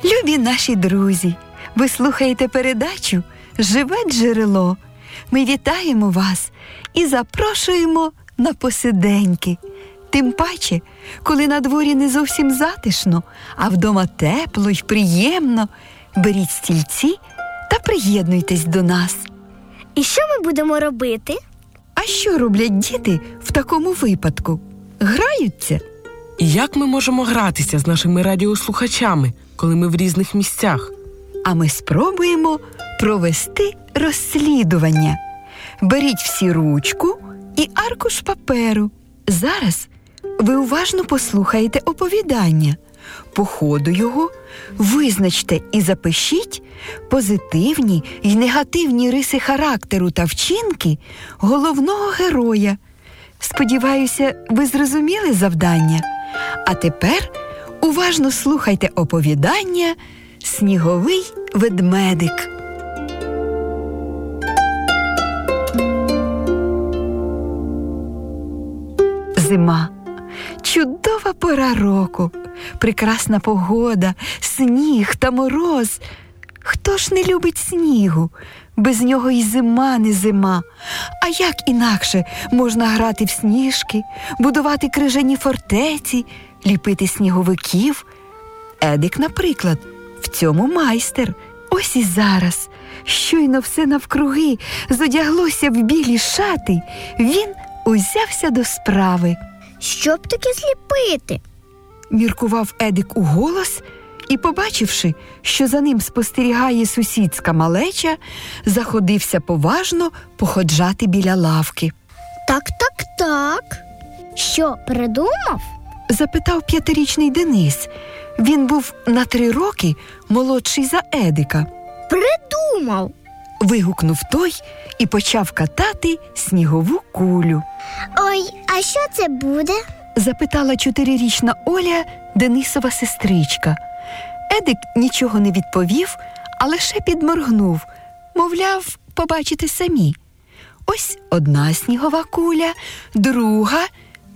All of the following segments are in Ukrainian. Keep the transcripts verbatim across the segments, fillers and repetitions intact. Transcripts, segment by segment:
Любі наші друзі, ви слухаєте передачу «Живе джерело». Ми вітаємо вас і запрошуємо на посиденьки. Тим паче, коли на дворі не зовсім затишно, а вдома тепло й приємно, беріть стільці та приєднуйтесь до нас. І що ми будемо робити? А що роблять діти в такому випадку? Граються? І як ми можемо гратися з нашими радіослухачами, коли ми в різних місцях? А ми спробуємо провести розслідування. Беріть всі ручку і аркуш паперу. Зараз ви уважно послухаєте оповідання. По ходу його визначте і запишіть позитивні й негативні риси характеру та вчинки головного героя. Сподіваюся, ви зрозуміли завдання? А тепер уважно слухайте оповідання «Сніговий ведмедик». Зима. Чудова пора року. Прекрасна погода, сніг та мороз. Хто ж не любить снігу? Без нього й зима не зима. А як інакше можна грати в сніжки, будувати крижані фортеці, ліпити сніговиків? Едик, наприклад, в цьому майстер. Ось і зараз, щойно все навкруги зодяглося в білі шати, він узявся до справи. Що б таке зліпити? Міркував Едик уголос і, побачивши, що за ним спостерігає сусідська малеча, заходився поважно походжати біля лавки. Так, так, так. Що, придумав? Запитав п'ятирічний Денис. Він був на три роки молодший за Едика. Придумав! Вигукнув той і почав катати снігову кулю. Ой, а що це буде? Запитала чотирирічна Оля, Денисова сестричка. Едик нічого не відповів, а лише підморгнув. Мовляв, побачите самі. Ось одна снігова куля, друга,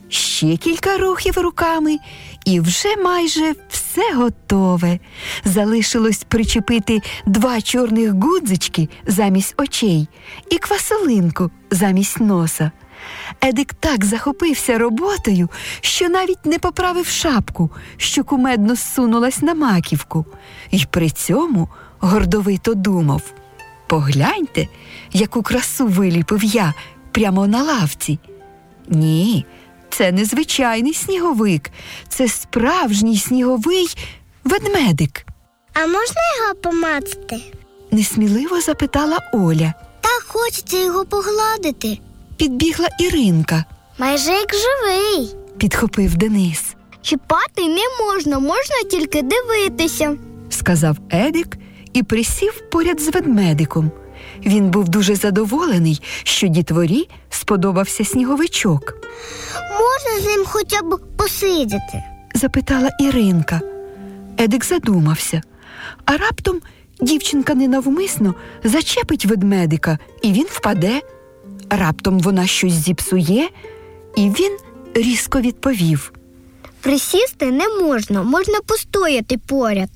ще кілька рухів руками, і вже майже все готове. Залишилось причепити два чорних гудзички замість очей і квасолинку замість носа. Едик так захопився роботою, що навіть не поправив шапку, що кумедно зсунулась на маківку. І при цьому гордовито думав: погляньте, яку красу виліпив я прямо на лавці. Ні, це не звичайний сніговик, це справжній сніговий ведмедик. А можна його помацати? Несміливо запитала Оля. Так хочеться його погладити. Підбігла Іринка. Майже як живий. Підхопив Денис. Чіпати не можна, можна тільки дивитися, сказав Едик і присів поряд з ведмедиком. Він був дуже задоволений, що дітворі сподобався сніговичок. Можна з ним хоча б посидіти? Запитала Іринка. Едик задумався. А раптом дівчинка ненавмисно зачепить ведмедика, і він впаде. Раптом вона щось зіпсує, і він різко відповів: присісти не можна, можна постояти поряд.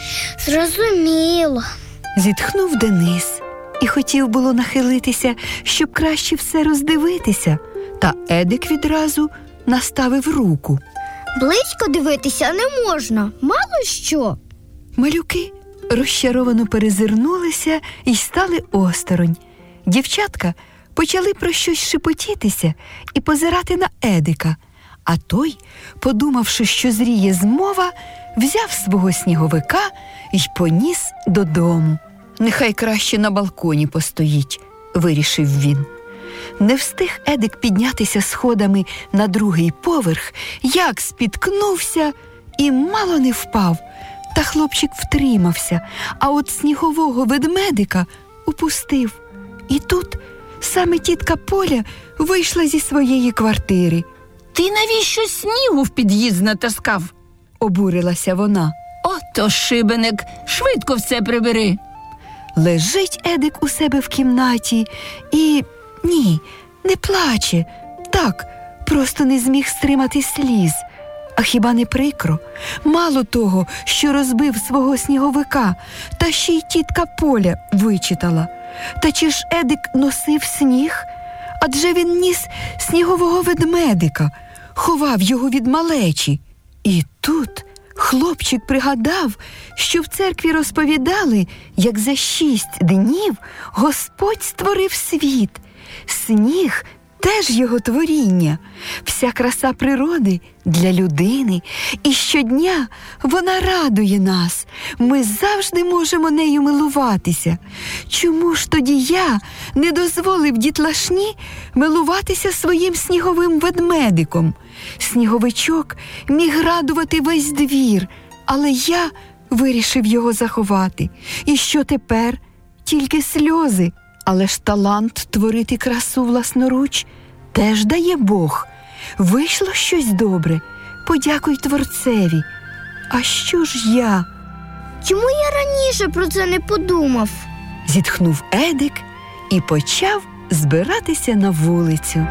Зрозуміло. Зітхнув Денис і хотів було нахилитися, щоб краще все роздивитися, та Едик відразу наставив руку. Близько дивитися не можна, мало що. Малюки розчаровано перезирнулися і стали осторонь. Дівчатка почали про щось шепотітися і позирати на Едика, а той, подумавши, що зріє змова, взяв свого сніговика і поніс додому. Нехай краще на балконі постоїть, вирішив він. Не встиг Едик піднятися сходами на другий поверх, як спіткнувся і мало не впав. Та хлопчик втримався, а от снігового ведмедика упустив. І тут саме тітка Поля вийшла зі своєї квартири. «Ти навіщо снігу в під'їзд натаскав?» – обурилася вона. «Ото шибеник, швидко все прибери!» Лежить Едик у себе в кімнаті і, ні, не плаче. Так, просто не зміг стримати сліз. А хіба не прикро? Мало того, що розбив свого сніговика, та ще й тітка Поля вичитала. Та чи ж Едик носив сніг? Адже він ніс снігового ведмедика, ховав його від малечі. І тут хлопчик пригадав, що в церкві розповідали, як за шість днів Господь створив світ. Сніг – теж його творіння, вся краса природи для людини, і щодня вона радує нас. Ми завжди можемо нею милуватися. Чому ж тоді я не дозволив дітлашні милуватися своїм сніговим ведмедиком? Сніговичок міг радувати весь двір, але я вирішив його заховати. І що тепер? Тільки сльози. Але ж талант творити красу власноруч теж дає Бог. Вийшло щось добре, подякуй Творцеві. А що ж я? Чому я раніше про це не подумав? Зітхнув Едик і почав збиратися на вулицю.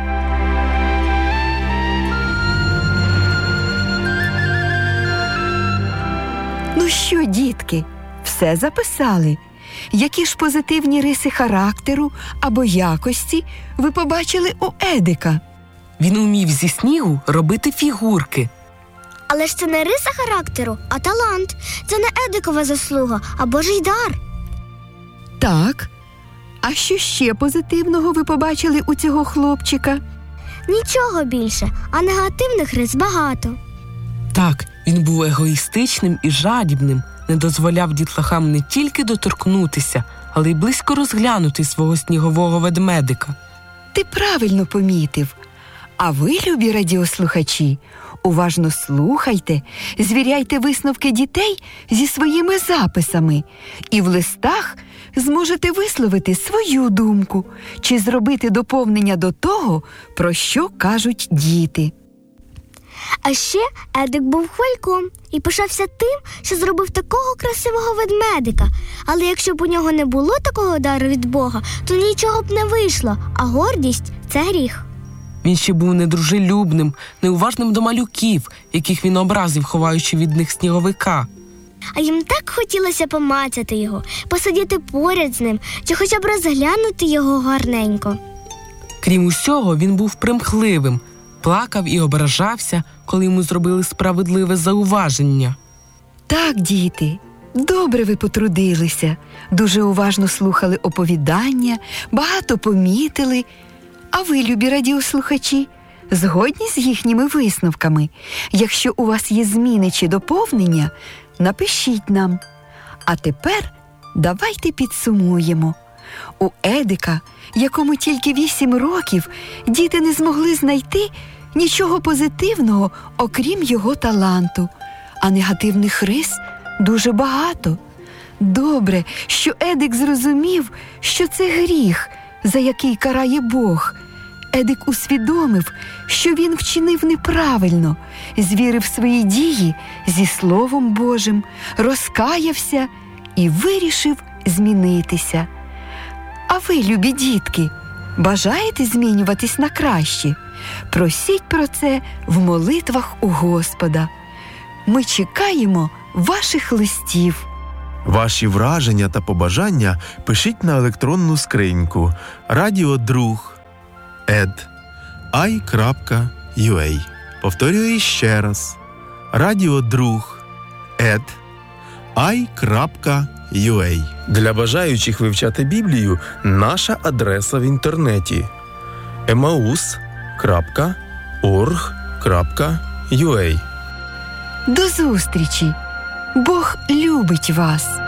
Ну що, дітки, все записали? Які ж позитивні риси характеру або якості ви побачили у Едика? Він умів зі снігу робити фігурки. Але ж це не риса характеру, а талант. Це не Едикова заслуга, а Божий дар. Так. А що ще позитивного ви побачили у цього хлопчика? Нічого більше, а негативних рис багато. Так, він був егоїстичним і жадібним, не дозволяв дітлахам не тільки доторкнутися, але й близько розглянути свого снігового ведмедика. Ти правильно помітив. А ви, любі радіослухачі, уважно слухайте, звіряйте висновки дітей зі своїми записами і в листах зможете висловити свою думку чи зробити доповнення до того, про що кажуть діти. А ще Едик був хвальком і пишався тим, що зробив такого красивого ведмедика. Але якщо б у нього не було такого дару від Бога, то нічого б не вийшло, а гордість – це гріх. Він ще був недружелюбним, неуважним до малюків, яких він образив, ховаючи від них сніговика. А їм так хотілося помацати його, посидіти поряд з ним, чи хоча б розглянути його гарненько. Крім усього, він був примхливим, плакав і ображався, коли йому зробили справедливе зауваження. Так, діти, добре ви потрудилися, дуже уважно слухали оповідання, багато помітили. А ви, любі радіослухачі, згодні з їхніми висновками? Якщо у вас є зміни чи доповнення, напишіть нам. А тепер давайте підсумуємо. У Едика, якому тільки вісім років, діти не змогли знайти нічого позитивного, окрім його таланту. А негативних рис дуже багато. Добре, що Едик зрозумів, що це гріх, за який карає Бог. Едик усвідомив, що він вчинив неправильно, звірив свої дії зі Словом Божим, розкаявся і вирішив змінитися. А ви, любі дітки, бажаєте змінюватись на краще? Просіть про це в молитвах у Господа. Ми чекаємо ваших листів. Ваші враження та побажання пишіть на електронну скриньку радіодруг ет ай крапка ю ей. Повторюю ще раз. радіодруг ет ай крапка ю ей. Для бажаючих вивчати Біблію наша адреса в інтернеті емаус крапка орг крапка ю ей. До зустрічі! Бог любить вас!